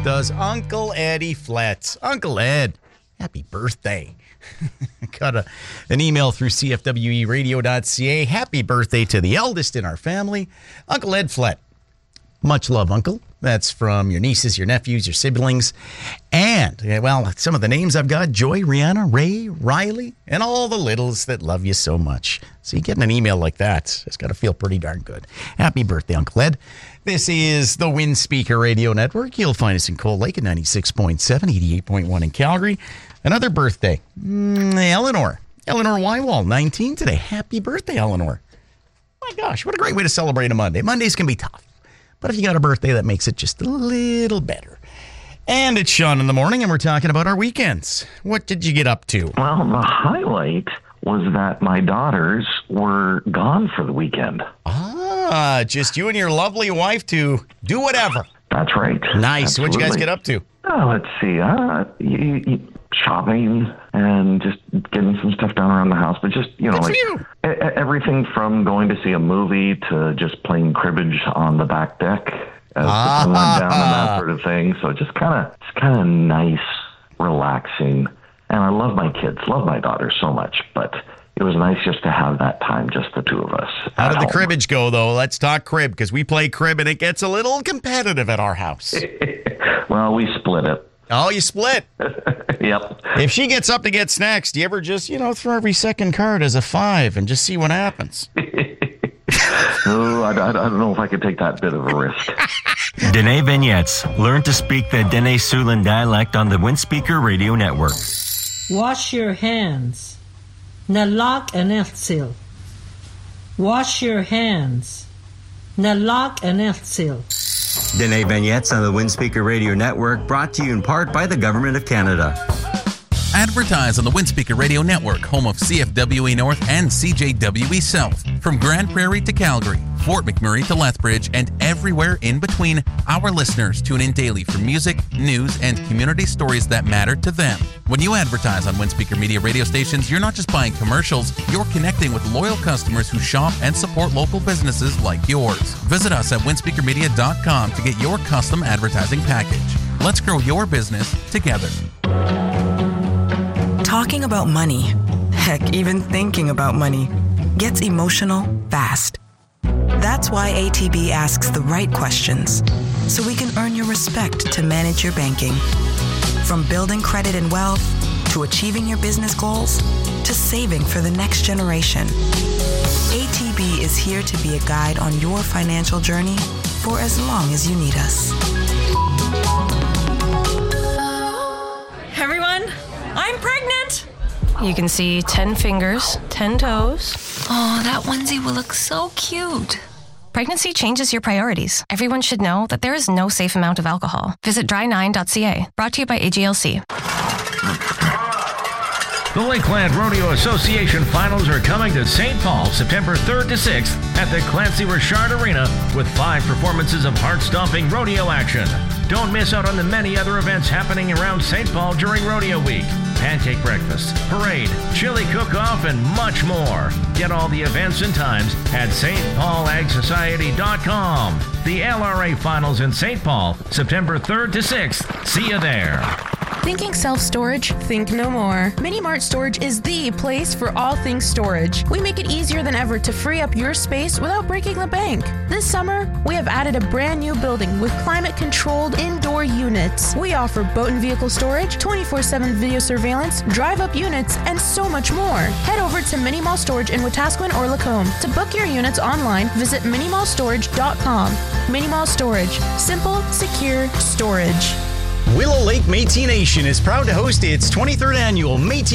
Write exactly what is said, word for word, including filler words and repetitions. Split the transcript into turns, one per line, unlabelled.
does Uncle Eddie Fletz. Uncle Ed, happy birthday. Got a, an email through c f w e radio dot c a. Happy birthday to the eldest in our family, Uncle Ed Flett. Much love, Uncle. That's from your nieces, your nephews, your siblings. And, well, some of the names I've got, Joy, Rihanna, Ray, Riley, and all the littles that love you so much. So you getting an email like that, it's got to feel pretty darn good. Happy birthday, Uncle Ed. This is the Wind Speaker Radio Network. You'll find us in Cold Lake at ninety-six point seven, eighty-eight point one in Calgary. Another birthday, mm, Eleanor. Eleanor Wywall, nineteen today. Happy birthday, Eleanor. My gosh, what a great way to celebrate a Monday. Mondays can be tough, but if you got a birthday, that makes it just a little better. And it's Sean in the morning, and we're talking about our weekends. What did you get up to?
Well, the highlight was that my daughters were gone for the weekend.
Ah, just you and your lovely wife to do whatever.
That's right.
Nice.
Absolutely.
What'd you guys get up to?
Oh, let's see. Uh, you, you, shopping and just getting some stuff done around the house. But just, you know,
Good
like
you.
a- everything from going to see a movie to just playing cribbage on the back deck as
Ah.
the sun went down and that sort of thing. So just kind of, it's kind of nice, relaxing. And I love my kids, love my daughters so much, but it was nice just to have that time, just the two of us.
How did the
home.
cribbage go, though? Let's talk crib, because we play crib, and it gets a little competitive at our house.
Well, we split it.
Oh, you split.
Yep.
If she gets up to get snacks, do you ever just, you know, throw every second card as a five and just see what happens?
Oh, I, I, I don't know if I could take that bit of a risk.
Dene Vignettes. Learn to speak the Dene Siouxland dialect on the Wind Speaker Radio Network.
Wash your hands. Nalak and Eltsil. Wash your hands. Nalak and Eltsil.
Dene Vignettes on the Wind Speaker Radio Network, brought to you in part by the Government of Canada.
Advertise on the Wind Speaker Radio Network, home of C F W E North and C J W E South. From Grand Prairie to Calgary, Fort McMurray to Lethbridge, and everywhere in between, our listeners tune in daily for music, news, and community stories that matter to them. When you advertise on Wind Speaker Media radio stations, you're not just buying commercials, you're connecting with loyal customers who shop and support local businesses like yours. Visit us at wind speaker media dot com to get your custom advertising package. Let's grow your business together.
Talking about money, heck, even thinking about money, gets emotional fast. That's why A T B asks the right questions, so we can earn your respect to manage your banking. From building credit and wealth, to achieving your business goals, to saving for the next generation. A T B is here to be a guide on your financial journey for as long as you need us.
Everyone, I'm pregnant. You can see ten fingers, ten toes.
Oh, that onesie will look so cute.
Pregnancy changes your priorities. Everyone should know that there is no safe amount of alcohol. Visit dry nine dot c a. Brought to you by A G L C.
The Lakeland Rodeo Association Finals are coming to Saint Paul September third to sixth at the Clancy Richard Arena with five performances of heart-stomping rodeo action. Don't miss out on the many other events happening around Saint Paul during Rodeo Week. Pancake breakfast, parade, chili cook-off, and much more. Get all the events and times at s t paul ag society dot com. The L R A Finals in Saint Paul, September third to sixth. See you there.
Thinking self-storage? Think no more. Mini Mart Storage is the place for all things storage. We make it easier than ever to free up your space without breaking the bank. This summer, we have added a brand new building with climate-controlled indoor units. We offer boat and vehicle storage, twenty-four seven video surveillance, drive-up units, and so much more. Head over to Mini Mall Storage in Wetaskiwin or Lacombe. To book your units online, visit mini mall storage dot com. Mini Mall Storage. Simple, secure storage.
Willow Lake Métis Nation is proud to host its twenty-third annual Métis